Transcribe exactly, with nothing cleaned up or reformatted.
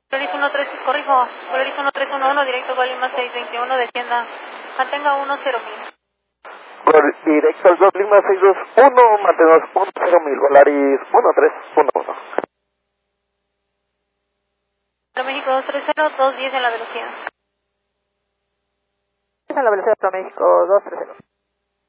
Volaris uno tres, corrijo, Volaris uno tres uno uno, directo a Lima seis veintiuno, descienda, mantenga uno cero mil. Directo al dos Lima seis dos uno, mantenemos uno cero mil, Volaris uno tres uno uno. México dos tres cero, dos diez en la velocidad. En la velocidad para México dos tres cero.